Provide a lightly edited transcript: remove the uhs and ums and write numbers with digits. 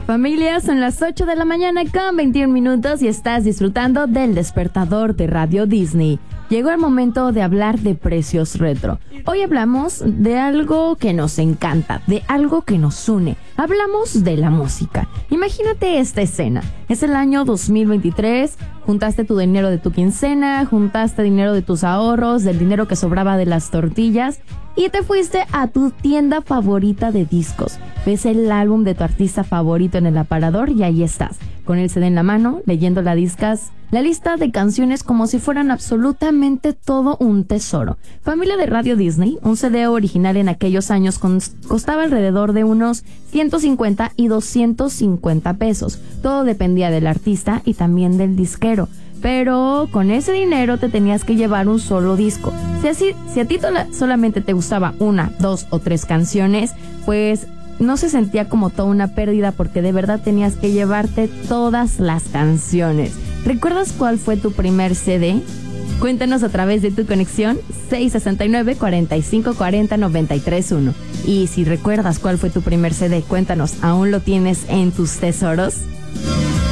Familia, son las 8 de la mañana con 21 minutos y estás disfrutando del despertador de Radio Disney. Llegó el momento de hablar de precios retro. Hoy hablamos de algo que nos encanta, de algo que nos une. Hablamos de la música. Imagínate esta escena. Es el año 2023, juntaste tu dinero de tu quincena, juntaste dinero de tus ahorros, del dinero que sobraba de las tortillas y te fuiste a tu tienda favorita de discos. Ves el álbum de tu artista favorito en el aparador y ahí estás, con el CD en la mano, leyendo la lista de canciones como si fueran absolutamente todo un tesoro. Familia de Radio Disney, un CD original en aquellos años costaba alrededor de unos 150 y 250 pesos. Todo dependía del artista y también del disquero. Pero con ese dinero te tenías que llevar un solo disco. Si a ti solamente te gustaba una, dos o tres canciones, pues no se sentía como toda una pérdida porque de verdad tenías que llevarte todas las canciones. ¿Recuerdas cuál fue tu primer CD? Cuéntanos a través de tu conexión 669-4540-931. Y si recuerdas cuál fue tu primer CD, cuéntanos, ¿aún lo tienes en tus tesoros?